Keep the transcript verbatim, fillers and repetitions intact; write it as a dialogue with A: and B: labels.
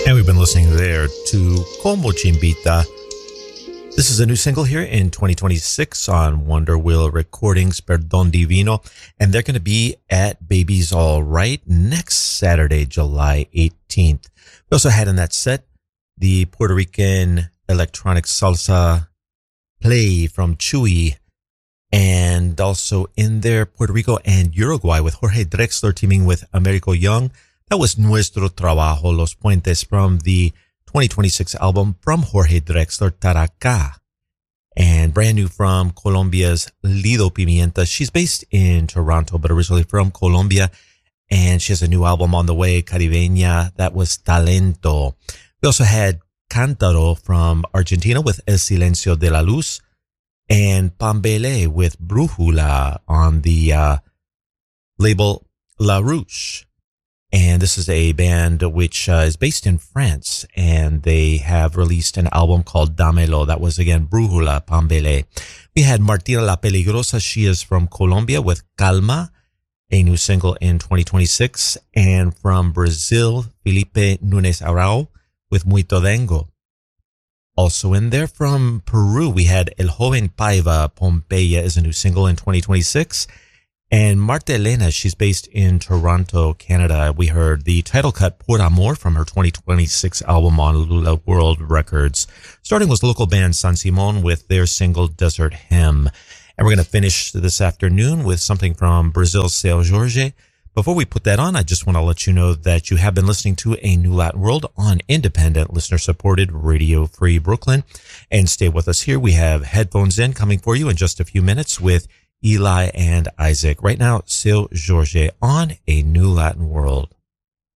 A: And we've been listening there to Como Chimbita. This is a new single here in twenty twenty-six on Wonder Wheel Recordings, Perdón Divino. And they're going to be at Baby's All Right next Saturday, July eighteenth. We also had in that set the Puerto Rican electronic salsa play from Chuy. And also in there, Puerto Rico and Uruguay with Jorge Drexler teaming with Americo Young. That was Nuestro Trabajo, Los Puentes, from the twenty twenty-six album from Jorge Drexler, Taracá. And brand new from Colombia's Lido Pimienta. She's based in Toronto, but originally from Colombia. And she has a new album on the way, Caribeña. That was Talento. We also had Cántaro from Argentina with El Silencio de la Luz. And Pambele with Brújula on the uh, label La Ruche. And this is a band which uh, is based in France, and they have released an album called Dámelo. That was, again, Brújula, Pambele. We had Martina La Peligrosa. She is from Colombia with Calma, a new single in twenty twenty-six. And from Brazil, Felipe Nunes Arau with Muito Dengo. Also in there from Peru, we had El Joven Paiva, Pompeya is a new single in twenty twenty-six. And Marta Elena, she's based in Toronto, Canada. We heard the title cut, Por Amor, from her twenty twenty-six album on Lula World Records. Starting was local band San Simon with their single Desert Hymn. And we're going to finish this afternoon with something from Brazil's Seu Jorge. Before we put that on, I just want to let you know that you have been listening to A New Latin World on independent, listener-supported Radio Free Brooklyn. And stay with us here. We have Headphones In coming for you in just a few minutes with Eli and Isaac. Right now, Seu Jorge on A New Latin World.